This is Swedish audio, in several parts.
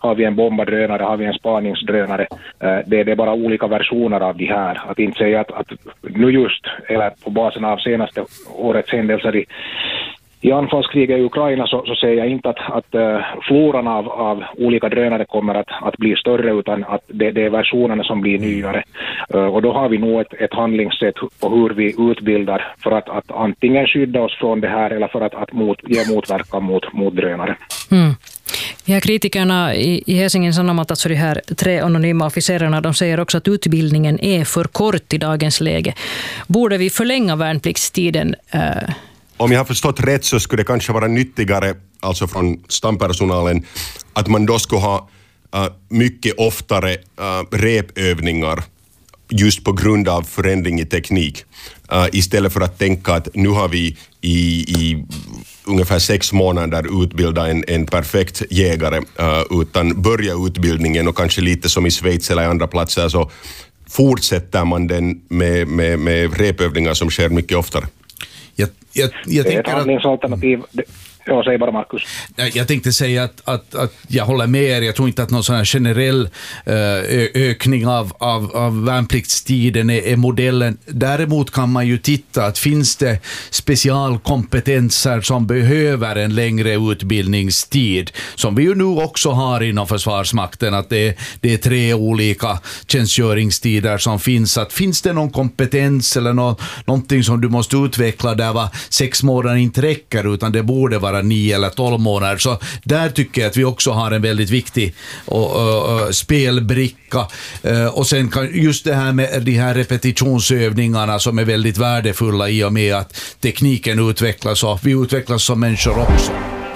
har vi en bombardrönare, har vi en spaningsdrönare. Det är bara olika versioner av de här. Att inte säga att nu just, eller på basen av senaste årets händelser i anfallskriget i Ukraina så säger jag inte att floran av olika drönare kommer att bli större, utan att det är versionerna som blir nyare. Och då har vi nog ett handlingssätt på hur vi utbildar för att antingen skydda oss från det här eller för att ge motverkan mot drönare. Mm. De här kritikerna i Helsingin Sanomat, alltså de här 3 anonyma officerarna, de säger också att utbildningen är för kort i dagens läge. Borde vi förlänga värnpliktstiden? Om jag har förstått rätt så skulle det kanske vara nyttigare, alltså från stampersonalen, att man då skulle ha mycket oftare repövningar just på grund av förändring i teknik. Istället för att tänka att nu har vi i ungefär 6 månader utbilda en perfekt jägare, utan börja utbildningen och kanske lite som i Schweiz eller andra platser så fortsätter man den med repövningar som sker mycket oftare. Jag det är ett tänker handlingsalternativ. Jag säger bara Markus. Jag tänkte säga att jag håller med er. Jag tror inte att någon sån här generell ökning av värnpliktstiden är modellen. Däremot kan man ju titta att finns det specialkompetenser som behöver en längre utbildningstid, som vi ju nu också har inom Försvarsmakten, att det är 3 olika tjänstgöringstider som finns. Att finns det någon kompetens eller någonting som du måste utveckla där 6 månader inte räcker, utan det borde vara 9 eller 12 månader. Så där tycker jag att vi också har en väldigt viktig spelbricka. Och sen kan just det här med de här repetitionsövningarna som är väldigt värdefulla i och med att tekniken utvecklas och vi utvecklas som människor också.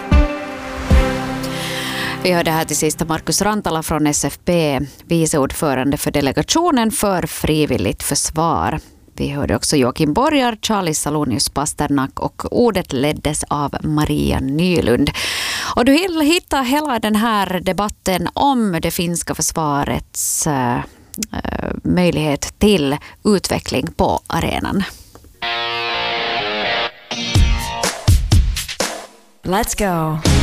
Vi hörde här till sist Markus Rantala från SFP, vice ordförande för delegationen för frivilligt försvar. Vi hörde också Joakim Borgar, Charlie Salonius Pasternak och ordet leddes av Maria Nylund. Och du hittar hela den här debatten om det finska försvarets möjlighet till utveckling på arenan. Let's go!